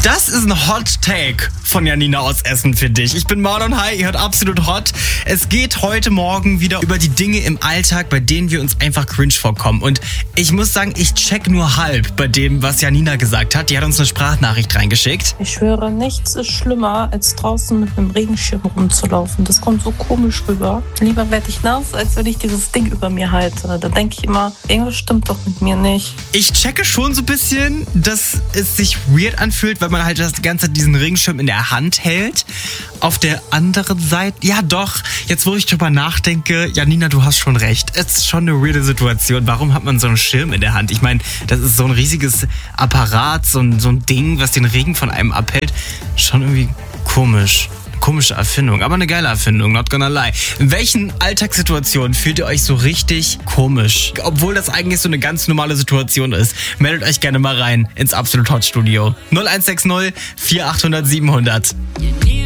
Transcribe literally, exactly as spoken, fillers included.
Das ist ein Hot Take von Janina aus Essen für dich. Ich bin Marlon, hi, ihr hört Absolut Hot. Es geht heute Morgen wieder über die Dinge im Alltag, bei denen wir uns einfach cringe vorkommen. Und ich muss sagen, ich check nur halb bei dem, was Janina gesagt hat. Die hat uns eine Sprachnachricht reingeschickt. Ich schwöre, nichts ist schlimmer, als draußen mit einem Regenschirm rumzulaufen. Das kommt so komisch rüber. Lieber werde ich nass, als wenn ich dieses Ding über mir halte. Da denke ich immer, irgendwas stimmt doch mit mir nicht. Ich checke schon so ein bisschen, dass es sich weird anfühlt, weil man halt das ganze Zeit diesen Regenschirm in der Hand hält. Auf der anderen Seite, ja doch, jetzt wo ich drüber nachdenke, Janina, du hast schon recht. Es ist schon eine weirde Situation. Warum hat man so einen Schirm in der Hand? Ich meine, das ist so ein riesiges Apparat, so ein, so ein Ding, was den Regen von einem abhält. Schon irgendwie komisch. Komische Erfindung, aber eine geile Erfindung, not gonna lie. In welchen Alltagssituationen fühlt ihr euch so richtig komisch? Obwohl das eigentlich so eine ganz normale Situation ist. Meldet euch gerne mal rein ins Absolut Hot Studio. null eins sechs null vier acht null null sieben null null null.